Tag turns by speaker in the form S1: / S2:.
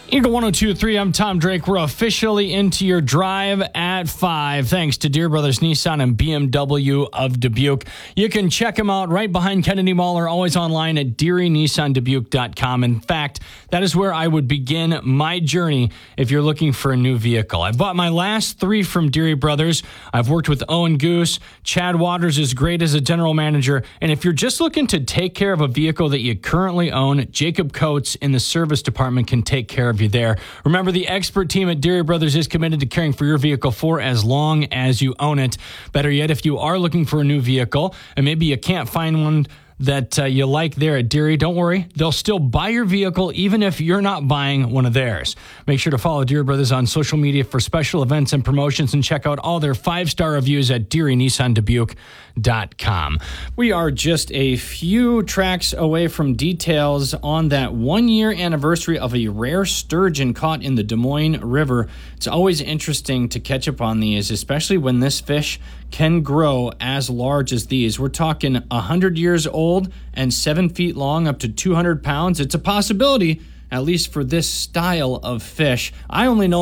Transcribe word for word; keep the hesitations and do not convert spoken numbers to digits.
S1: Eagle one oh two point three, I'm Tom Drake. We're officially into your drive at five, thanks to Deere Brothers Nissan and B M W of Dubuque. You can check them out right behind Kennedy Mall or always online at deary nissan dubuque dot com. In fact, that is where I would begin my journey if you're looking for a new vehicle. I bought my last three from Deere Brothers. I've worked with Owen Goose. Chad Waters is great as a general manager. And if you're just looking to take care of a vehicle that you currently own, Jacob Coates in the service department can take care of you there. Remember, the expert team at Deere Brothers is committed to caring for your vehicle for as long as you own it. Better yet, if you are looking for a new vehicle and maybe you can't find one that uh, you like there at Deere, don't worry. They'll still buy your vehicle even if you're not buying one of theirs. Make sure to follow Deere Brothers on social media for special events and promotions and check out all their five-star reviews at deary nissan dubuque dot com. We are just a few tracks away from details on that one-year anniversary of a rare sturgeon caught in the Des Moines River. It's always interesting to catch up on these, especially when this fish can grow as large as these. We're talking one hundred years old and seven feet long, up to two hundred pounds. It's a possibility, at least for this style of fish. I only know